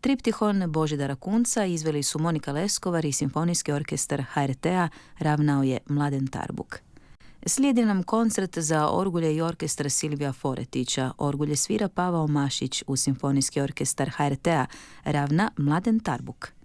Triptihon Božidara Kunca izveli su Monika Leskovar i Simfonijski orkestar HRT-a, ravnao je Mladen Tarbuk. Slijedi nam koncert za orgulje i orkestar Silvija Foretića. Orgulje svira Pavao Mašić, u Simfonijski orkestar HRT-a ravna Mladen Tarbuk.